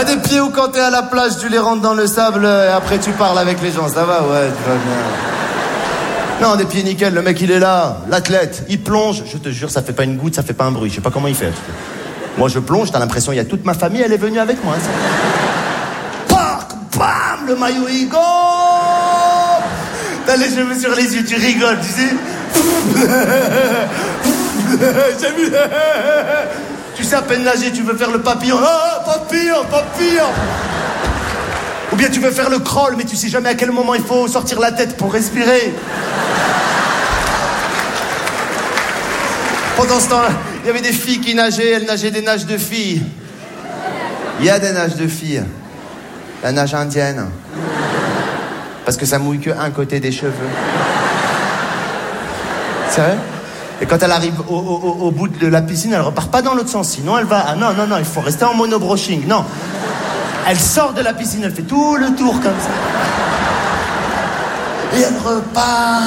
Pas des pieds où quand t'es à la plage, tu les rentres dans le sable et après tu parles avec les gens. Ça va? Ouais, tu vas bien. Non, des pieds nickel, le mec il est là, l'athlète, il plonge, je te jure, ça fait pas une goutte, ça fait pas un bruit, je sais pas comment il fait. Moi je plonge, t'as l'impression il y a toute ma famille, elle est venue avec moi. Pac, bam, le maillot il go. T'as les cheveux sur les yeux, tu rigoles, tu sais. J'ai vu. Tu sais à peine nager, tu veux faire le papillon. Ah, papillon. Ou bien tu veux faire le crawl, mais tu sais jamais à quel moment il faut sortir la tête pour respirer. Pendant ce temps, il y avait des filles qui nageaient, elles nageaient des nages de filles. Il y a des nages de filles. La nage indienne. Parce que ça mouille que un côté des cheveux. C'est vrai? Et quand elle arrive au bout de la piscine, elle repart pas dans l'autre sens. Sinon, elle va... Ah non, il faut rester en monobroching. Non. Elle sort de la piscine, elle fait tout le tour comme ça. Et elle repart.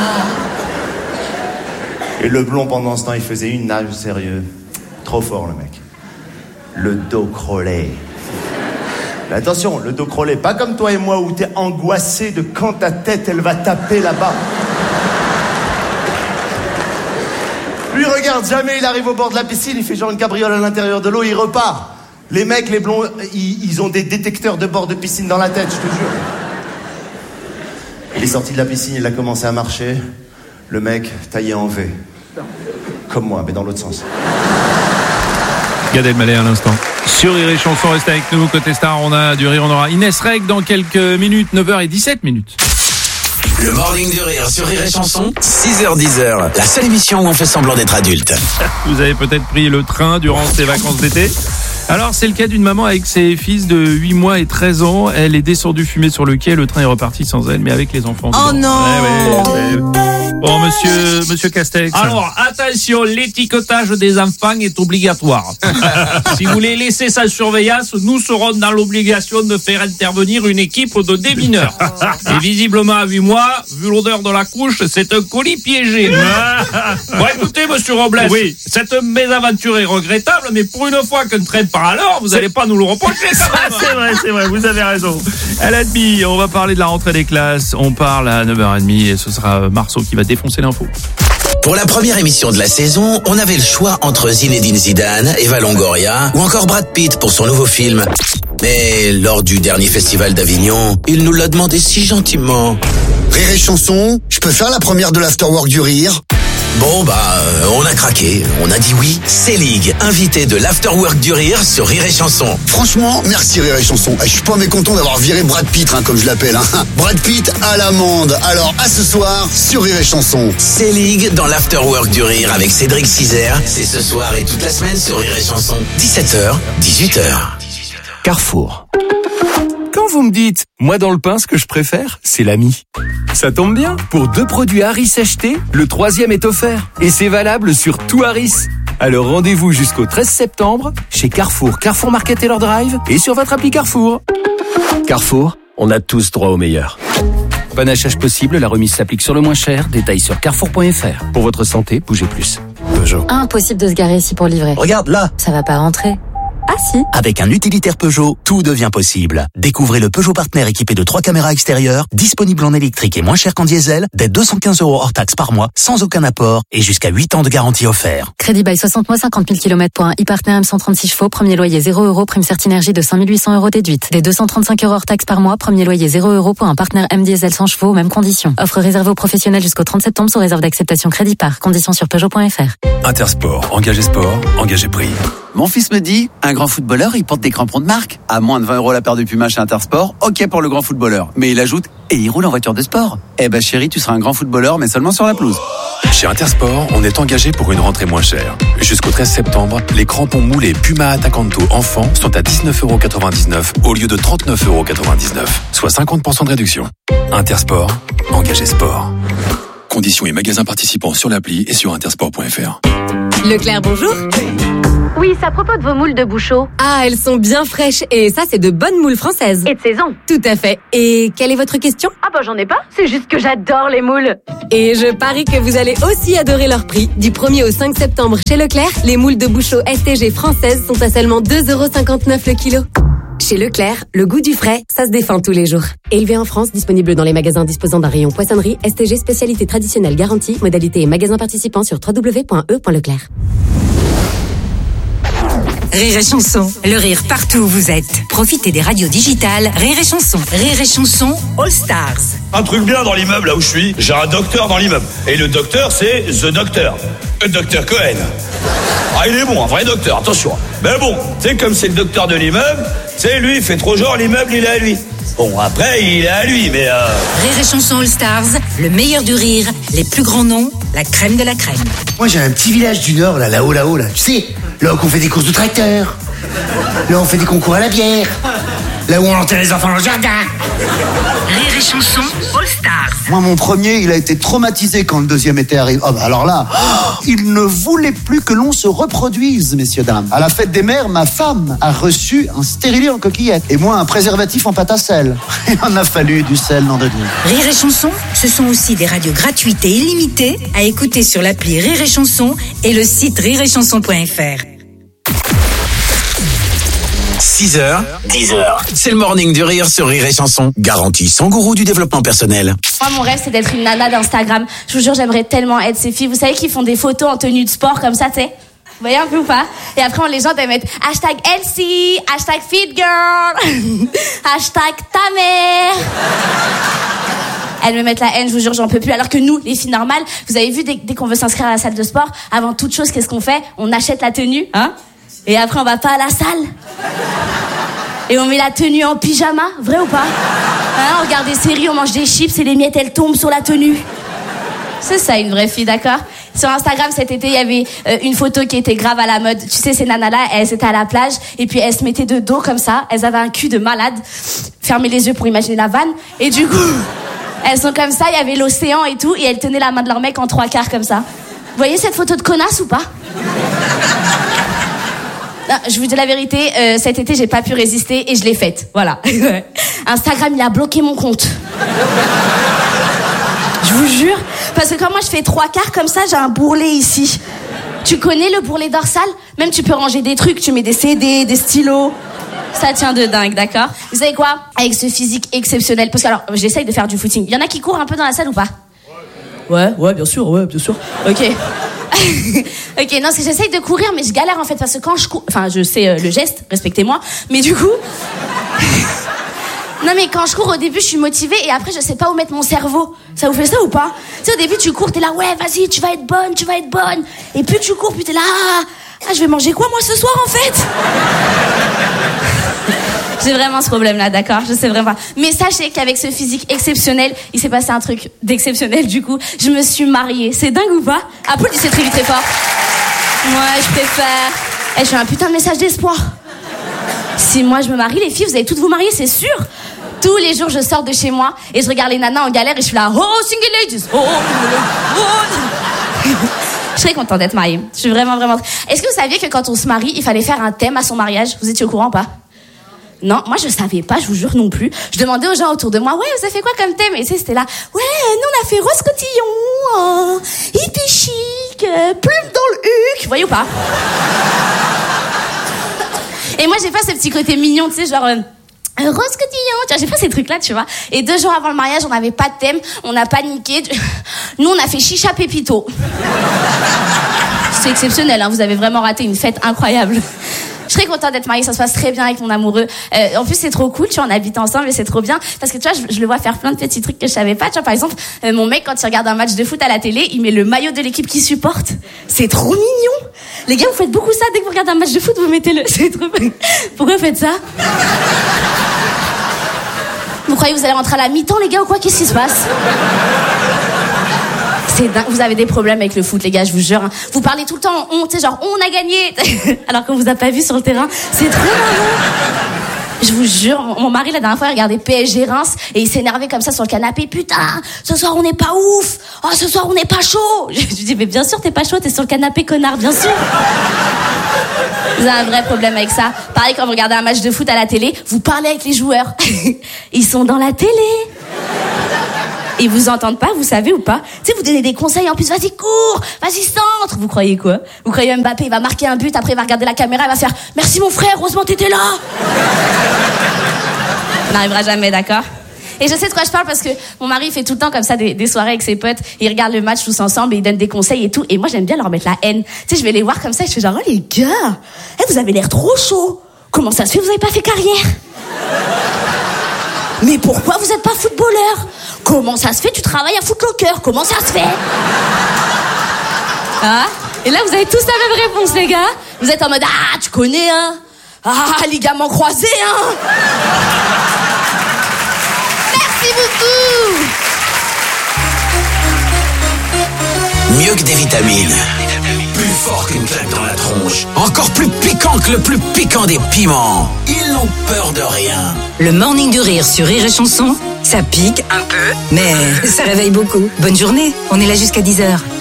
Et le blond, pendant ce temps, il faisait une nage sérieux. Trop fort, le mec. Le dos crawlé. Mais attention, le dos crawlé, pas comme toi et moi où t'es angoissé de quand ta tête, elle va taper là-bas. Lui, regarde, jamais il arrive au bord de la piscine, il fait genre une cabriole à l'intérieur de l'eau, il repart. Les mecs, les blonds, ils ont des détecteurs de bord de piscine dans la tête, je te jure. Il est sorti de la piscine, il a commencé à marcher. Le mec, taillé en V. Comme moi, mais dans l'autre sens. Gad Elmaleh à l'instant. Sur Rire et Chanson, restez avec nous. Côté star, on a du rire, on aura Inès Reg dans quelques minutes, 9h17. Le Morning du Rire sur Rire et Chanson, 6h-10h. La seule émission où on fait semblant d'être adulte. Vous avez peut-être pris le train durant ces vacances d'été. Alors, c'est le cas d'une maman avec ses fils de 8 mois et 13 ans. Elle est descendue fumer sur le quai. Le train est reparti sans elle, mais avec les enfants. Oh non! Ouais. Bon, monsieur Castex. Alors, attention, l'étiquetage des enfants est obligatoire. Si vous les laissez sans surveillance, nous serons dans l'obligation de faire intervenir une équipe de démineurs. Et visiblement, à 8 mois, vu l'odeur de la couche, c'est un colis piégé. Bon, écoutez, monsieur Robles, oui. Cette mésaventure est regrettable, mais pour une fois qu'un train part à l'heure, vous n'allez pas nous le reprocher, quand même. C'est vrai, vous avez raison. À la demi, on va parler de la rentrée des classes. On parle à 9h30 et ce sera Marceau qui va défoncer l'info. Pour la première émission de la saison, on avait le choix entre Zinedine Zidane, Eva Longoria ou encore Brad Pitt pour son nouveau film. Mais lors du dernier festival d'Avignon, il nous l'a demandé si gentiment. Rire et Chanson, je peux faire la première de l'Afterwork du Rire? Bon on a craqué, on a dit oui. C-League, invité de l'Afterwork du Rire sur Rire et Chanson. Franchement, merci Rire et Chanson. Je suis pas mécontent d'avoir viré Brad Pitt, comme je l'appelle. Brad Pitt à l'amende. Alors à ce soir sur Rire et Chanson. C-League dans l'Afterwork du Rire avec Cédric Cizer. C'est ce soir et toute la semaine sur Rire et Chanson. 17h, 18h. Carrefour. Quand vous me dites, moi dans le pain, ce que je préfère, c'est l'ami. Ça tombe bien, pour 2 produits Harris achetés, le 3e est offert. Et c'est valable sur tout Harris. Alors rendez-vous jusqu'au 13 septembre, chez Carrefour, Carrefour Market Taylor Drive et sur votre appli Carrefour. Carrefour, on a tous droit au meilleur. Panachage possible, la remise s'applique sur le moins cher, détails sur carrefour.fr. Pour votre santé, bougez plus. Peugeot. Impossible de se garer ici pour livrer. Regarde là. Ça va pas rentrer. Ah si. Avec un utilitaire Peugeot, tout devient possible. Découvrez le Peugeot Partner équipé de 3 caméras extérieures, disponible en électrique et moins cher qu'en diesel, dès 215 € hors taxe par mois, sans aucun apport et jusqu'à 8 ans de garantie offert. Crédit bail 60 mois, 50 000 km pour un e-Partner M136 chevaux, premier loyer 0 €, prime Certinergie de 5 800 € déduite. Dès 235 € hors taxe par mois, premier loyer 0 € pour un Partner M diesel 100 chevaux, mêmes conditions. Offre réservée aux professionnels jusqu'au 30 septembre sous réserve d'acceptation crédit par. Conditions sur Peugeot.fr. Intersport, engagé sport, engagé prix. Mon fils me dit, un grand footballeur, il porte des crampons de marque. À moins de 20 € la paire de Puma chez Intersport, ok pour le grand footballeur. Mais il ajoute, et il roule en voiture de sport. Eh ben chérie, tu seras un grand footballeur, mais seulement sur la pelouse. Chez Intersport, on est engagé pour une rentrée moins chère. Jusqu'au 13 septembre, les crampons moulés Puma Attacanto enfants sont à 19,99 € au lieu de 39,99 €, soit 50% de réduction. Intersport, engagé sport. Conditions et magasins participants sur l'appli et sur intersport.fr. Leclerc, bonjour. Oui, c'est à propos de vos moules de Bouchot. Ah, elles sont bien fraîches et ça, c'est de bonnes moules françaises. Et de saison. Tout à fait. Et quelle est votre question? Ah bah j'en ai pas, c'est juste que j'adore les moules. Et je parie que vous allez aussi adorer leur prix. Du 1er au 5 septembre chez Leclerc, les moules de Bouchot STG françaises sont à seulement 2,59 € le kilo. Chez Leclerc, le goût du frais, ça se défend tous les jours. Élevé en France, disponible dans les magasins disposant d'un rayon poissonnerie, STG spécialité traditionnelle garantie, modalité et magasins participants sur www.e.leclerc. Rire et chanson, le rire partout où vous êtes. Profitez des radios digitales Rire et chanson. Rire et chanson All Stars. Un truc bien dans l'immeuble là où je suis, j'ai un docteur dans l'immeuble. Et le docteur, c'est The Doctor. Le docteur Cohen. Ah, il est bon, un vrai docteur, attention. Mais bon, c'est comme c'est le docteur de l'immeuble, c'est lui, il fait trop genre l'immeuble, il est à lui. Bon, après, il est à lui, mais Rire et chanson All Stars, le meilleur du rire, les plus grands noms, la crème de la crème. Moi, j'ai un petit village du Nord, là-haut, tu sais, là où on fait des courses de tracteurs, là où on fait des concours à la bière, là où on enterre les enfants dans le jardin. Rire et chanson All Stars. Moi, mon premier, il a été traumatisé quand le deuxième était arrivé. Oh, bah alors là, il ne voulait plus que l'on se reproduise, messieurs, dames. À la fête des mères, ma femme a reçu un stérilet en coquillette et moi un préservatif en pâte à sel. Il en a fallu du sel, n'en de Dieu. Rire et chanson, ce sont aussi des radios gratuites et illimitées à écouter sur l'appli Rire et chanson et le site rireetchanson.fr. 6h, 10h. C'est le morning du rire sur Rire et Chanson. Garantie sans gourou du développement personnel. Moi, mon rêve, c'est d'être une nana d'Instagram. Je vous jure, j'aimerais tellement être ces filles. Vous savez, qui font des photos en tenue de sport comme ça, tu sais? Vous voyez un peu ou pas? Et après, les gens doivent mettre hashtag Elsie, hashtag Fit Girl, hashtag ta mère. Elles me mettent la haine, je vous jure, j'en peux plus. Alors que nous, les filles normales, vous avez vu, dès qu'on veut s'inscrire à la salle de sport, avant toute chose, qu'est-ce qu'on fait? On achète la tenue, hein? Et après, on va pas à la salle. Et on met la tenue en pyjama, vrai ou pas? Hein, on regarde des séries, on mange des chips et les miettes, elles tombent sur la tenue. C'est ça, une vraie fille, d'accord? Sur Instagram, cet été, il y avait une photo qui était grave à la mode. Tu sais, ces nanas-là, elles étaient à la plage et puis elles se mettaient de dos comme ça. Elles avaient un cul de malade. Fermez les yeux pour imaginer la vanne. Et du coup, elles sont comme ça, il y avait l'océan et tout, et elles tenaient la main de leur mec en 3/4 comme ça. Vous voyez cette photo de connasse ou pas? Non, je vous dis la vérité, cet été, j'ai pas pu résister et je l'ai faite. Voilà. Instagram, il a bloqué mon compte. Je vous jure. Parce que quand moi, je fais 3/4 comme ça, j'ai un bourrelet ici. Tu connais le bourrelet dorsal? Même tu peux ranger des trucs, tu mets des CD, des stylos. Ça tient de dingue, d'accord? Vous savez quoi? Avec ce physique exceptionnel, parce que alors, j'essaye de faire du footing. Il y en a qui courent un peu dans la salle ou pas? Ouais, bien sûr, Ok. Ok, non, parce que j'essaye de courir, mais je galère en fait, parce que quand je cours... Enfin, je sais le geste, respectez-moi, mais du coup... Non, mais quand je cours, au début, je suis motivée, et après, je sais pas où mettre mon cerveau. Ça vous fait ça ou pas? Tu sais, au début, tu cours, t'es là, ouais, vas-y, tu vas être bonne. Et plus tu cours, plus t'es là, je vais manger quoi, moi, ce soir, en fait? J'ai vraiment ce problème-là, d'accord? Je sais vraiment pas. Mais sachez qu'avec ce physique exceptionnel, il s'est passé un truc d'exceptionnel, du coup. Je me suis mariée. C'est dingue ou pas? Applaudissez très vite, très fort. Ouais, je préfère. Je fais un putain de message d'espoir. Si moi je me marie, les filles, vous allez toutes vous marier, c'est sûr. Tous les jours, je sors de chez moi et je regarde les nanas en galère et je suis là, oh, single ladies, oh. Je serais contente d'être mariée. Je suis vraiment. Est-ce que vous saviez que quand on se marie, il fallait faire un thème à son mariage? Vous étiez au courant ou pas? Non, moi je savais pas, je vous jure non plus. Je demandais aux gens autour de moi, ouais, vous avez fait quoi comme thème? Et tu sais, c'était là, ouais, nous on a fait rose cotillon, hippie chic, plume dans le huc, vous voyez ou pas? Et moi j'ai pas ce petit côté mignon, tu sais, genre... Rose cotillon, tu vois, j'ai pas ces trucs-là, tu vois. Et 2 jours avant le mariage, on n'avait pas de thème, on a paniqué. Nous, on a fait chicha pépito. C'est exceptionnel, hein, vous avez vraiment raté une fête incroyable. Je serais contente d'être mariée, ça se passe très bien avec mon amoureux. En plus, c'est trop cool, tu vois, on habite ensemble et c'est trop bien. Parce que tu vois, je le vois faire plein de petits trucs que je savais pas. Tu vois, par exemple, mon mec, quand il regarde un match de foot à la télé, il met le maillot de l'équipe qu'il supporte. C'est trop mignon. Les gars, vous faites beaucoup ça. Dès que vous regardez un match de foot, vous mettez le... C'est trop... Pourquoi vous faites ça? Vous croyez que vous allez rentrer à la mi-temps, les gars, ou quoi? Qu'est-ce qui se passe? C'est dingue. Vous avez des problèmes avec le foot, les gars, je vous jure. Hein. Vous parlez tout le temps en on, tu sais, genre, on a gagné. Alors qu'on vous a pas vu sur le terrain. C'est trop marrant. Je vous jure, mon mari, la dernière fois, il regardait PSG Reims et il s'énervait comme ça sur le canapé. Putain, ce soir, on n'est pas ouf. Oh, ce soir, on n'est pas chaud. Je lui dis, mais bien sûr, t'es pas chaud, t'es sur le canapé, connard, bien sûr. Vous avez un vrai problème avec ça. Pareil, quand vous regardez un match de foot à la télé, vous parlez avec les joueurs. Ils sont dans la télé. Ils vous entendent pas, vous savez ou pas? Tu sais, vous donnez des conseils, en plus, vas-y, cours, vas-y, centre. Vous croyez quoi? Vous croyez Mbappé, il va marquer un but, après il va regarder la caméra, il va faire, merci mon frère, heureusement t'étais là. On n'arrivera jamais, d'accord? Et je sais de quoi je parle parce que mon mari il fait tout le temps comme ça des soirées avec ses potes. Ils regardent le match tous ensemble et ils donnent des conseils et tout. Et moi, j'aime bien leur mettre la haine. Tu sais, je vais les voir comme ça et je fais genre, oh les gars, vous avez l'air trop chaud. Comment ça se fait, vous avez pas fait carrière? Mais pourquoi vous êtes pas footballeur? Comment ça se fait, tu travailles à Foot Locker? Comment ça se fait? Ah, et là, vous avez tous la même réponse, les gars. Vous êtes en mode, ah, tu connais, hein? Ah, ligament croisé, hein? Merci beaucoup. Mieux que des vitamines. Plus fort qu'une claque dans la tronche. Encore plus piquant que le plus piquant des piments. Ils n'ont peur de rien. Le Morning du Rire sur Rire et Chanson, ça pique un peu, mais ça réveille beaucoup. Bonne journée, on est là jusqu'à 10h.